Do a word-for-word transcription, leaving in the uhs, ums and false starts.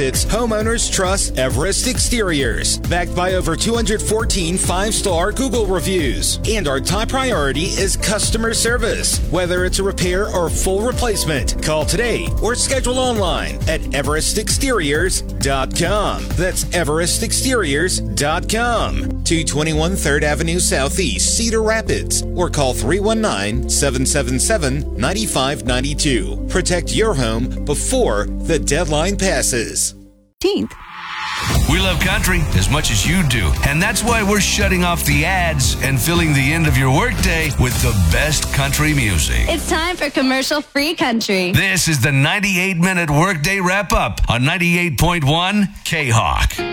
Rapids, homeowners trust Everest Exteriors. Backed by over two hundred fourteen five-star Google reviews. And our top priority is customer service. Whether it's a repair or full replacement, call today or schedule online at everest exteriors dot com. That's everest exteriors dot com. two twenty-one third Avenue Southeast, Cedar Rapids, or call three one nine, seven seven seven, nine five nine two. Protect your home before the deadline passes. We love country as much as you do, and that's why we're shutting off the ads and filling the end of your workday with the best country music. It's time for commercial-free country. This is the ninety-eight minute workday wrap-up on ninety-eight point one K-Hawk.